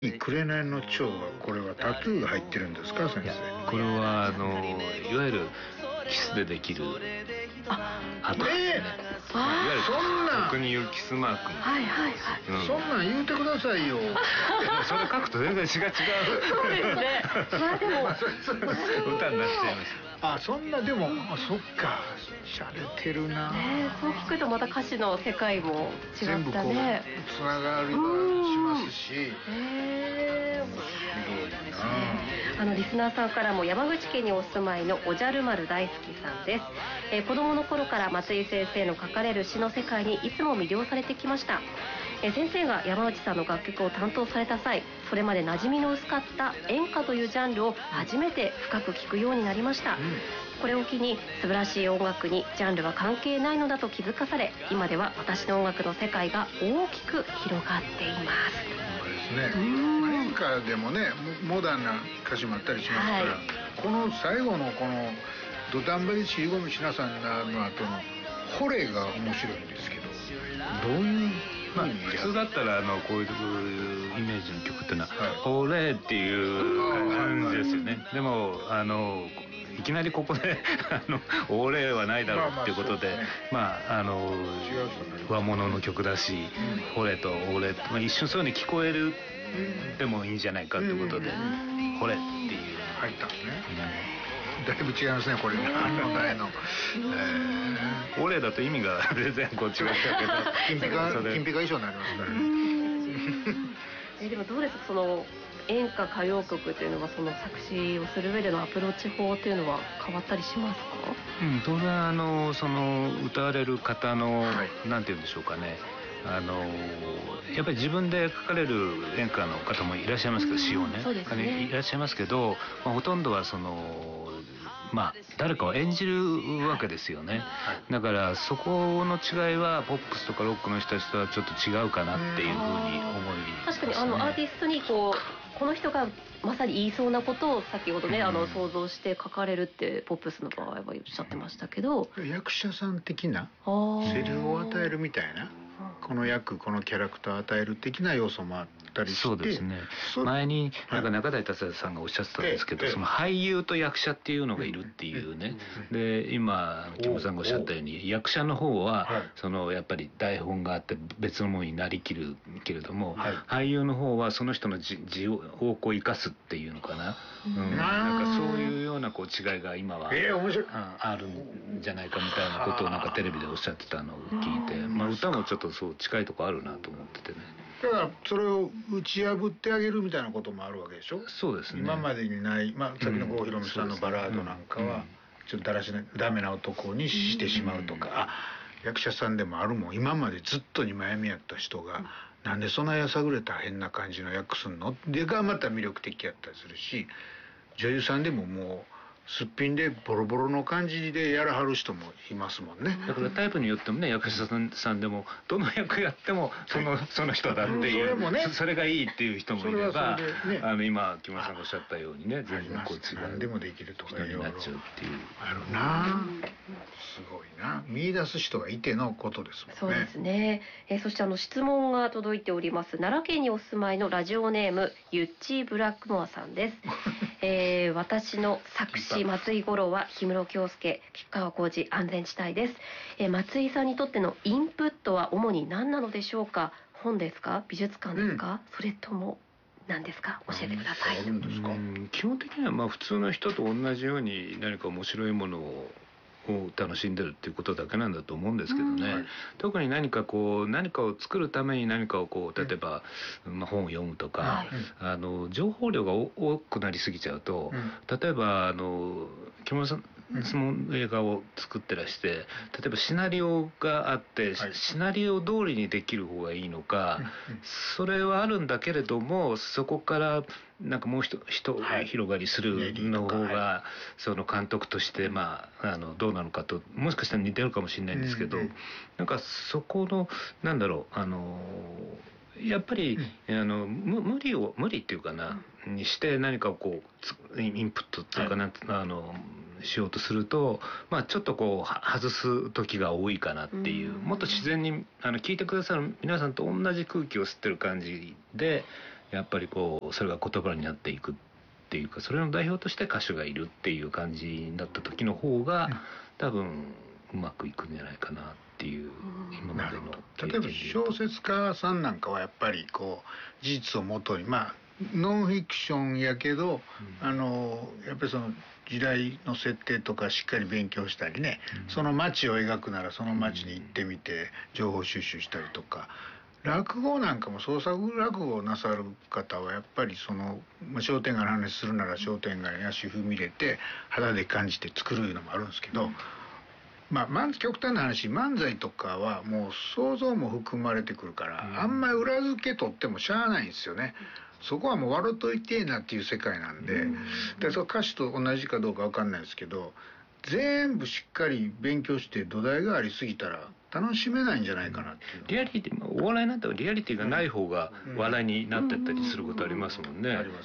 紅の蝶はこれはタトゥーが入ってるんですか、先生。 これはいわゆるキスでできる跡ですね。いわゆるそんな俗に言うキスマーク。 はいはいはい、 そんなん言うてくださいよ。 それ書くと全然違う。 そうですね。まあでも歌になっちゃいました。 そんなでもそっか、しゃれてるな。 そう聞くとまた歌詞の世界も違ったね。 全部こうつながりはしますし。 面白いですね。リスナーさんからも山口県にお住まいのおじゃる丸大好きさんです。子供の頃から松井先生の書かれる詩の世界にいつも魅了されてきました。先生が山内さんの楽曲を担当された際、それまで馴染みの薄かった演歌というジャンルを初めて深く聴くようになりました。これを機に素晴らしい音楽にジャンルは関係ないのだと気づかされ、今では私の音楽の世界が大きく広がっています。 そうですね。演歌でもね、モダンな歌詞もあったりしますから、この最後のこの土壇場でちりごみしなさんの後のホレが面白いんですけど、どういう普通だったらこういうイメージの曲っていうのはホレっていう感じですよね。でもいきなりここでオレはないだろうっていうことで、和物の曲だし、ホレとオレ、一瞬そういうふうに聞こえるでもいいんじゃないかっていうことで、ホレっていう入ったんですね。だいぶ違いますね、これ。 オレだと意味が全然こう違っちゃうけど、 金ピカ衣装になりますからね。 でもどうですか、その演歌歌謡曲っていうのは、その作詞をする上でのアプローチ法っていうのは変わったりしますか？ 当然その歌われる方の、なんて言うんでしょうかね、やっぱり自分で書かれる演歌の方もいらっしゃいますけど、詩をね、いらっしゃいますけど、ほとんどは誰かを演じるわけですよね。だからそこの違いはポップスとかロックの人たちとはちょっと違うかなっていうふうに思いますね。 確かにアーティストにこの人がまさに言いそうなことを先ほどね、想像して書かれるってポップスの場合はおっしゃってましたけど、 役者さん的なセリフを与えるみたいな、この役このキャラクターを与える的な要素もあったりして。 そうですね。前に中台達也さんがおっしゃってたんですけど、その俳優と役者っていうのがいるっていうね。で今木村さんがおっしゃったように、役者の方はやっぱり台本があって別のものになりきるけれども、俳優の方はその人の字をこう生かすっていうのかな。なんかそういうような違いが今はあるんじゃないかみたいなことをテレビでおっしゃってたのを聞いて、歌もちょっとそう近いとこあるなと思っててね。 だからそれを打ち破ってあげるみたいなこともあるわけでしょ。 そうですね。 今までにない、さっきの郷ひろみさんのバラードなんかはちょっとダメな男にしてしまうとか、役者さんでもあるもん。今までずっと二枚目やった人が、なんでそんなやさぐれた変な感じの役すんのでがまた魅力的やったりするし、女優さんでももうすっぴんでボロボロの感じでやらはる人もいますもんね。 だからタイプによってもね、役者さんでもどの役やってもその人だっていう、それがいいっていう人もいれば、今木村さんがおっしゃったようにね、全然違う何でもできるとか人になっちゃうっていう。 あるな。すごいな。見出す人がいてのことですもんね。 そうですね。そして質問が届いております。奈良県にお住まいのラジオネームゆっちーブラックモアさんです。私の作詞松井五郎は氷室京介、吉川晃司、安全地帯です。松井さんにとってのインプットは主に何なのでしょうか。本ですか、美術館ですか、それとも何ですか、教えてください。 基本的には普通の人と同じように何か面白いものを楽しんでるっていうことだけなんだと思うんですけどね。特に何かを作るために何かを例えば、本を読むとか、情報量が多くなりすぎちゃうと、例えば木村さんの映画を作ってらして、例えばシナリオがあって、シナリオ通りにできる方がいいのか、それはあるんだけれどもそこからもう一広がりするの方が、その監督としてどうなのかと、もしかしたら似てるかもしれないんですけど、そこのやっぱり無理っていうかな、にして何かをインプットっていうかな、しようとすると、ちょっと外す時が多いかなっていう、もっと自然に聞いてくださる皆さんと同じ空気を吸ってる感じでやっぱりこうそれが言葉になっていくっていうか、それの代表として歌手がいるっていう感じになった時の方が多分うまくいくんじゃないかなっていう今までの例えば小説家さんなんかはやっぱりこう事実をもとにノンフィクションやけど、やっぱりその時代の設定とかしっかり勉強したりね、その街を描くならその街に行ってみて情報収集したりとか、落語なんかも創作落語をなさる方はやっぱりその、商店街の話するなら商店街に足踏み入れて肌で感じて作るのもあるんですけど、極端な話漫才とかはもう想像も含まれてくるから、あんまり裏付け取ってもしゃあないんですよね。そこはもう笑っといてえなっていう世界なんで、その歌詞と同じかどうか分かんないですけど、全部しっかり勉強して土台がありすぎたら楽しめないんじゃないかなっていう。 リアリティ、お笑いなんてリアリティがない方が笑いになってったりすることありますもんね。 あります。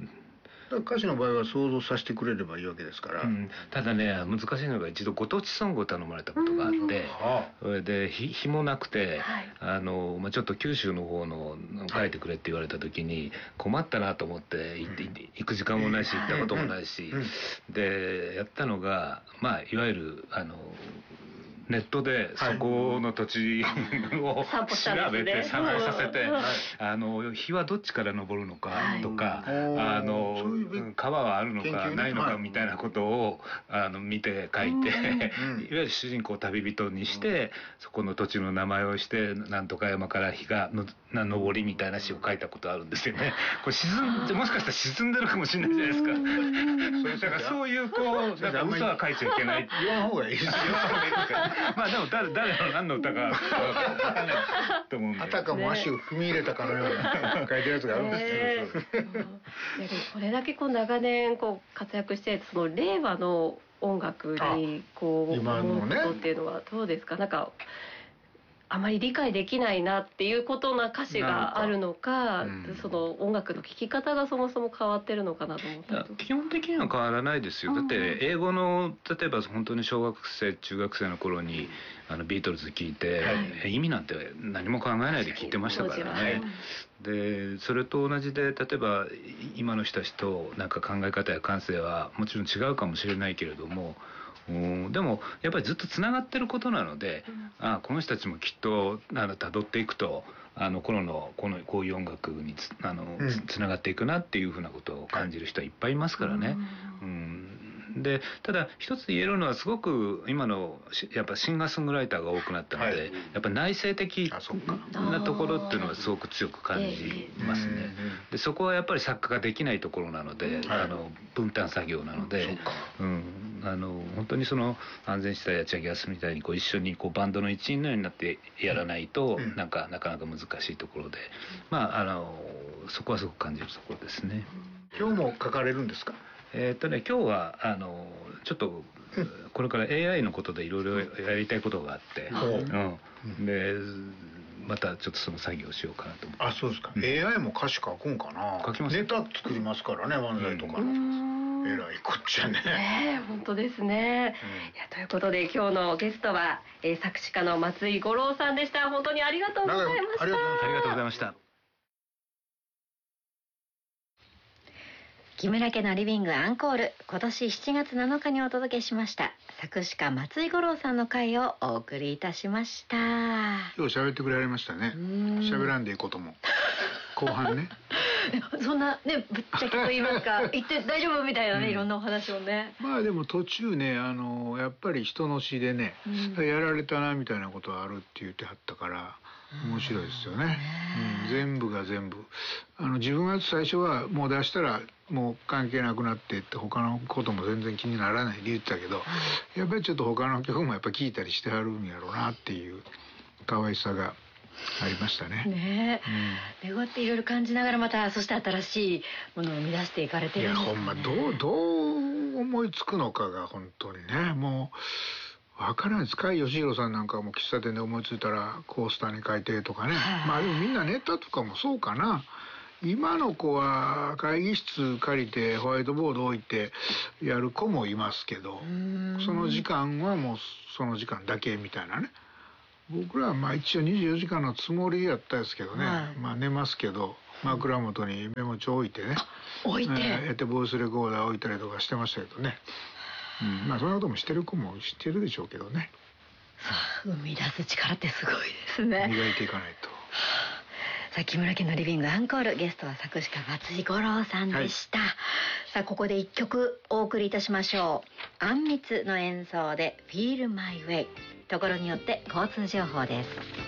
だから歌手の場合は想像させてくれればいいわけですから、 ただね難しいのが、一度ご当地ソングを頼まれたことがあって、それで日もなくて、ちょっと九州の方の書いてくれって言われた時に困ったなと思って行く時間もないし行ったこともないし、でやったのがいわゆるネットでそこの土地を調べて散歩させて、日はどっちから昇るのかとか、川はあるのかないのかみたいなことを見て書いて、いわゆる主人公を旅人にしてそこの土地の名前をしてなんとか山から日が昇りみたいな詩を書いたことあるんですよね。これもしかしたら沈んでるかもしれないじゃないですか。だからそういうなんか嘘は書いちゃいけない。 言わん方がいいですよ。 でも誰の何の歌か分かんないと思うんで、 あたかも足を踏み入れたかのような書いてるやつがあるんですよ。 でもこれだけ長年活躍してその令和の音楽に今のね思うことっていうのはどうですか？あまり理解できないなっていうことな歌詞があるのか、その音楽の聴き方がそもそも変わってるのかなと思ったと。 基本的には変わらないですよ。だって英語の例えば本当に小学生中学生の頃にビートルズ聴いて、意味なんて何も考えないで聴いてましたからね。でそれと同じで、例えば今の人たちとなんか考え方や感性はもちろん違うかもしれないけれども、でもやっぱりずっとつながってることなので、この人たちもきっと辿っていくと頃のこういう音楽につながっていくなっていうふうなことを感じる人はいっぱいいますからね。でただ一つ言えるのは、すごく今のやっぱシンガーソングライターが多くなったので、やっぱ内省的なところっていうのはすごく強く感じますね。でそこはやっぱり作家ができないところなので、分担作業なので、本当にその安全地帯やチャギアスみたいに一緒にバンドの一員のようになってやらないと、なかなか難しいところで、そこはすごく感じるところですね。 今日も書かれるんですか？ 今日はちょっとこれから AI のことでいろいろやりたいことがあって、でまたちょっとその作業をしようかなと思って。 あ、そうですか。AI も歌詞書くんかな。 書きます。 ネタ作りますからね、漫才とかの。えらいこっちゃね。 本当ですね。ということで今日のゲストは作詞家の松井五郎さんでした。本当にありがとうございました。 ありがとうございました。 木村家のリビングアンコール、今年7月7日にお届けしました作詞家松井五郎さんの回をお送りいたしました。 今日喋ってくれられましたね。喋らんでいいことも後半ね。 そんなね、ぶっちゃけと言いますか、言って大丈夫みたいなね、いろんなお話をね。 でも途中ね、やっぱり人の詩でね、やられたなみたいなことがあるって言ってはったから面白いですよね。全部が全部自分は最初はもう出したらもう関係なくなってって他のことも全然気にならないで言ってたけど、やっぱりちょっと他の曲もやっぱ聴いたりしてはるんやろうなっていう可愛さがありましたね。 こうやっていろいろ感じながらまたそして新しいものを生み出していかれてるんですね。 ほんまどう思いつくのかが本当にね、もう分からないです。甲斐義弘さんなんかも喫茶店で思いついたらコースターに書いてとかね。でもみんなネタとかもそうかな。今の子は会議室借りてホワイトボード置いてやる子もいますけど、その時間はもうその時間だけみたいなね。僕らは一応24時間のつもりやったですけどね、寝ますけど枕元にメモ帳置いてね、 置いて、 ボイスレコーダー置いたりとかしてましたけどね、まあそんなこともしてる子も知ってるでしょうけどね。 さあ生み出す力ってすごいですね。 磨いていかないと。 さあ木村家のリビングアンコール、ゲストは作詞家松井五郎さんでした、さあここで一曲お送りいたしましょう。あんみつの演奏で Feel My Way。ところによって交通情報です。